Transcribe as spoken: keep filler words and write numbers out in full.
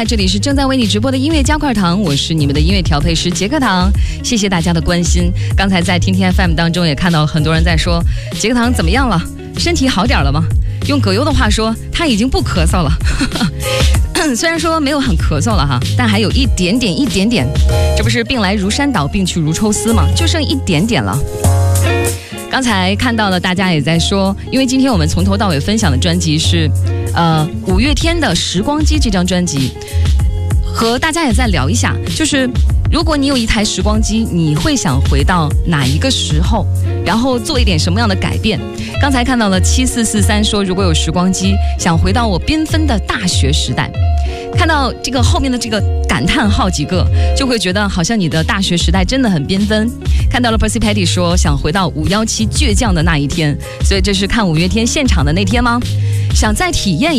这里是正在为你直播的音乐加块糖，我是你们的音乐调配师杰克糖，谢谢大家的关心。刚才在听听 F M 当中也看到很多人在说杰克糖怎么样了，身体好点了吗？用葛优的话说，他已经不咳嗽了虽然说没有很咳嗽了哈，但还有一点点一点点，这不是病来如山倒，病去如抽丝吗？就剩一点点了。刚才看到了大家也在说，因为今天我们从头到尾分享的专辑是呃五月天的《时光机》这张专辑，和大家也在聊一下，就是如果你有一台时光机，你会想回到哪一个时候，然后做一点什么样的改变。刚才看到了七四四三说，如果有时光机，想回到我缤纷的大学时代。看到这个后面的这个感叹号几个，就会觉得好像你的大学时代真的很缤纷。看到了 Percy Patty 说想回到五一七倔强的那一天，所以这是看五月天现场的那天吗？想再体验